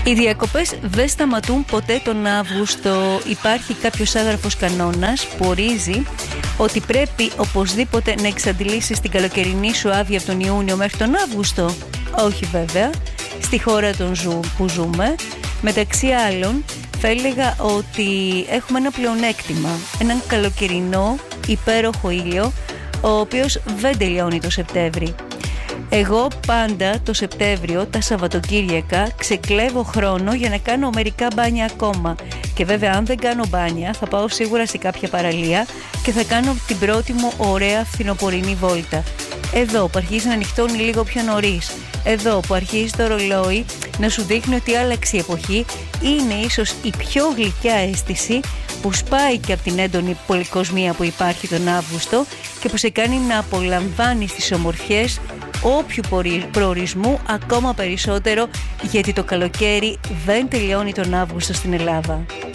Οι διακοπές δεν σταματούν ποτέ τον Αύγουστο. Υπάρχει κάποιος άγραφος κανόνας που ορίζει ότι πρέπει οπωσδήποτε να εξαντλήσεις την καλοκαιρινή σου άδεια από τον Ιούνιο μέχρι τον Αύγουστο. Όχι βέβαια, στη χώρα που ζούμε, μεταξύ άλλων θα έλεγα ότι έχουμε ένα πλεονέκτημα, έναν καλοκαιρινό υπέροχο ήλιο, ο οποίος δεν τελειώνει το Σεπτέμβρη. Εγώ πάντα το Σεπτέμβριο, τα Σαββατοκύριακα, ξεκλέβω χρόνο για να κάνω μερικά μπάνια ακόμα. Και βέβαια αν δεν κάνω μπάνια θα πάω σίγουρα σε κάποια παραλία και θα κάνω την πρώτη μου ωραία φθινοπορεινή βόλτα. Εδώ που αρχίζει να νυχτώνει λίγο πιο νωρίς, εδώ που αρχίζει το ρολόι να σου δείχνει ότι άλλαξε η εποχή, είναι ίσως η πιο γλυκιά αίσθηση που σπάει και από την έντονη πολυκοσμία που υπάρχει τον Αύγουστο και που σε κάνει να απολαμβάνεις τις ομορφιές όποιου προορισμού ακόμα περισσότερο, γιατί το καλοκαίρι δεν τελειώνει τον Αύγουστο στην Ελλάδα.